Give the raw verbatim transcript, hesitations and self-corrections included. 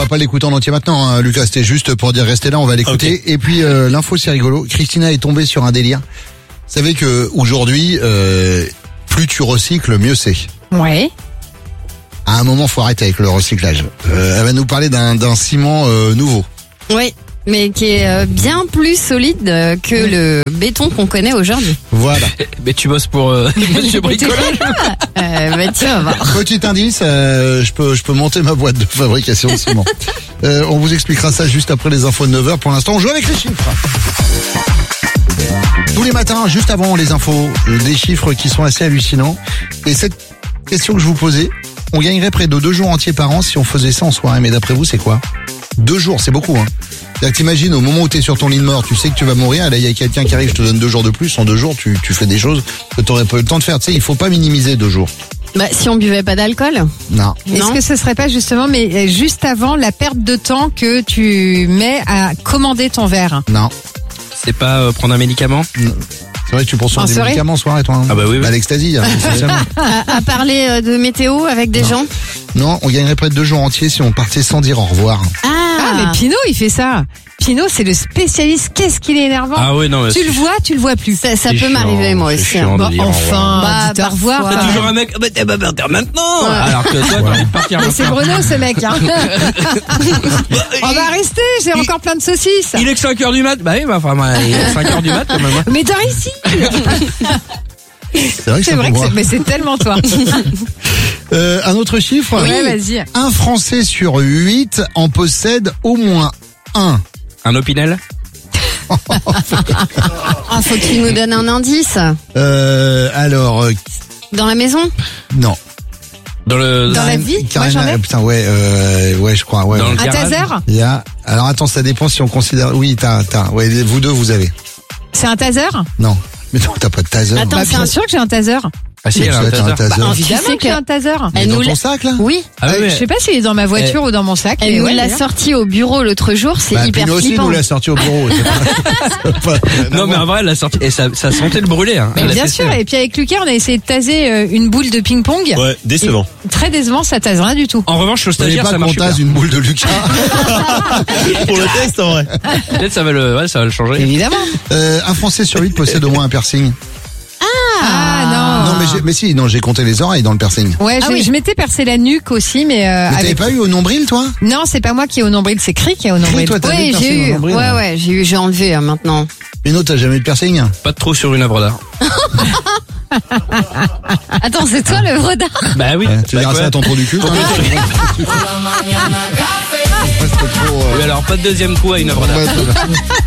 pas l'écouter en entier maintenant, hein, Lucas. C'était juste pour dire restez là, on va l'écouter. Okay. Et puis euh, l'info, c'est rigolo. Christina est tombée sur un délire. Vous savez que aujourd'hui, euh, plus tu recycles, mieux c'est. Ouais. À un moment, faut arrêter avec le recyclage. Euh, elle va nous parler d'un, d'un ciment euh, nouveau. Oui, mais qui est euh, bien plus solide euh, que le béton qu'on connaît aujourd'hui. Voilà. Mais tu bosses pour euh, Monsieur Bricolage. Euh, bah, tu vas voir. Petit indice, euh, je peux je peux monter ma boîte de fabrication de ciment. Euh, on vous expliquera ça juste après les infos de neuf heures. Pour l'instant, on joue avec les chiffres. Tous les matins, juste avant les infos, des chiffres qui sont assez hallucinants. Et cette question que je vous posais, on gagnerait près de deux jours entiers par an si on faisait ça en soirée. Mais d'après vous, c'est quoi? Deux jours, c'est beaucoup, hein. C'est-à-dire que t'imagines, au moment où t'es sur ton lit de mort, tu sais que tu vas mourir, et là, il y a quelqu'un qui arrive, je te donne deux jours de plus, en deux jours, tu, tu fais des choses que t'aurais pas eu le temps de faire. Tu sais, il faut pas minimiser deux jours. Bah, si on buvait pas d'alcool. Non. Est-ce Non. que ce serait pas justement, mais juste avant la perte de temps que tu mets à commander ton verre? Non. C'est pas euh, prendre un médicament. C'est vrai que tu prends souvent En des soirée médicaments en soirée, toi. Hein. Ah bah oui, oui. Bah, l'ecstasy, hein, essentiellement. À, à parler euh, de météo avec des Non. gens. Non, on gagnerait près de deux jours entiers si on partait sans dire au revoir. Ah, mais Pinot, il fait ça. Pinot, c'est le spécialiste. Qu'est-ce qu'il est énervant. Ah oui, non. Mais Tu le vois, tu le vois plus. Ça, ça c'est peut chiant, m'arriver moi c'est aussi. chiant hein. de Bon, dire au revoir. enfin, Bah, dites au revoir. parfois. T'as quoi. toujours un mec, bah t'es pas partir maintenant. Ouais. Alors que toi, t'as envie de partir Mais c'est maintenant. Bruno, ce mec. Hein. On va rester, j'ai il- encore plein de saucisses. Il est que cinq heures du mat. Bah oui, bah enfin, moi, il est cinq heures du mat quand même. hein. Mais dors ici. C'est vrai que C'est ça vrai peut que voir. c'est, mais c'est tellement toi. Euh, un autre chiffre. Ouais, vas-y. Un Français sur huit en possède au moins un. Un Opinel. Ah, faut qu'il nous donne un indice. Euh, alors, euh, Dans la maison. non. Dans le. Dans la vie, moi, j'en ai. euh, putain, ouais, euh, ouais, je crois, ouais. Dans ouais. le Un garage. taser. Il y a, alors attends, ça dépend si on considère, oui, t'as, t'as, ouais, vous deux, vous avez. C'est un taser. Non. Mais non, t'as pas de taser. Attends, Bah, c'est bien un- sûr que j'ai un taser. Ah si, Mais elle a tu un as un taser. taser. Bah, tu Évidemment sais que j'ai que- un taser. Mais Elle dans nous ton l'a- sac, là? Oui. Ah oui, Je mais- sais pas s'il est dans ma voiture ou dans mon sac. Elle mais nous ouais, l'a d'ailleurs. sorti au bureau l'autre jour, c'est Bah, hyper Pino aussi flippant. nous l'a sorti au bureau. C'est pas- c'est pas- Non mais en vrai, elle l'a sorti et ça, ça sentait le brûler. Hein. Mais Elle a bien testé. sûr. Et puis avec Lucas, on a essayé de taser euh, une boule de ping-pong. Ouais, décevant. Et très décevant, ça tase rien du tout. En revanche, le Vous savez stagiaire, pas ça qu'on marche tase super. une boule de Lucas. Pour le test, en vrai. Peut-être ça va le, ouais, ça va le changer. Évidemment. Euh, un Français sur huit possède au moins un piercing. Ah non. Non, mais j'ai, mais si, non, j'ai compté les oreilles dans le piercing. Ouais, Ah j'ai- oui. je m'étais percé la nuque aussi, mais, euh, Mais t'avais avec... pas eu au nombril, toi? Non, c'est pas moi qui ai au nombril, c'est Cri qui est au nombril. toi, t'as Oui, des j'ai piercings eu. au nombril, Ouais, hein. ouais, j'ai eu, j'ai enlevé euh, maintenant. Mais non, t'as jamais eu de piercing? Pas de trou sur une œuvre d'art. Attends, c'est toi le vrai d'art? Bah oui. Ouais, tu Bah verras quoi. ça à ton trou du cul. hein. Oui, alors pas de deuxième coup à une œuvre d'art. Ouais, c'est ça.